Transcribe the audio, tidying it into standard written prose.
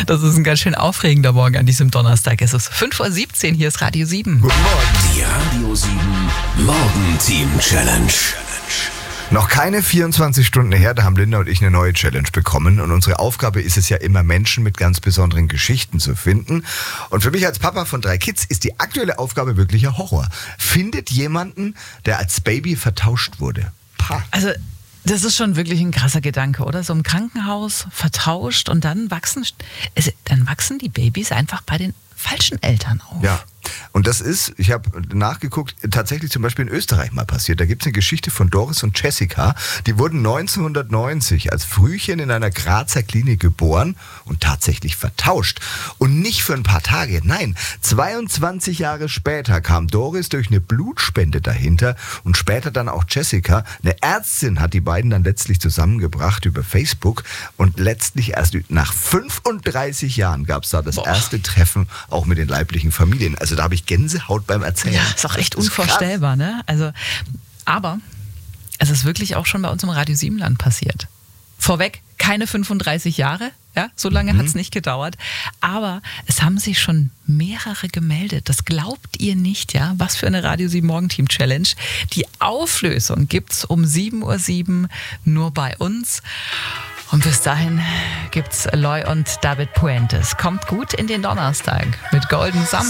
Das ist ein ganz schön aufregender Morgen an diesem Donnerstag. Es ist 5:17 Uhr, hier ist Radio 7. Guten Morgen. Die Radio 7 Morgenteam Challenge. Noch keine 24 Stunden her, da haben Linda und ich eine neue Challenge bekommen. Und unsere Aufgabe ist es ja immer, Menschen mit ganz besonderen Geschichten zu finden. Und für mich als Papa von 3 Kids ist die aktuelle Aufgabe wirklicher Horror. Findet jemanden, der als Baby vertauscht wurde. Pah. Also, das ist schon wirklich ein krasser Gedanke, oder? So im Krankenhaus vertauscht und dann wachsen die Babys einfach bei den falschen Eltern auf. Ja. Und das ist, ich habe nachgeguckt, tatsächlich zum Beispiel in Österreich mal passiert. Da gibt es eine Geschichte von Doris und Jessica. Die wurden 1990 als Frühchen in einer Grazer Klinik geboren und tatsächlich vertauscht. Und nicht für ein paar Tage, nein, 22 Jahre später kam Doris durch eine Blutspende dahinter und später dann auch Jessica. Eine Ärztin hat die beiden dann letztlich zusammengebracht über Facebook und letztlich erst nach 35 Jahren gab es da das erste Treffen auch mit den leiblichen Familien. Also da habe ich Gänsehaut beim Erzählen. Ja, ist auch echt unvorstellbar, ne? Also, aber es ist wirklich auch schon bei uns im Radio 7 Land passiert. Vorweg, keine 35 Jahre, ja, so lange hat es nicht gedauert. Aber es haben sich schon mehrere gemeldet. Das glaubt ihr nicht, ja? Was für eine Radio 7 Morgenteam Challenge. Die Auflösung gibt's um 7:07 Uhr nur bei uns. Und bis dahin gibt's Loy und David Puentes. Kommt gut in den Donnerstag mit Golden Summer.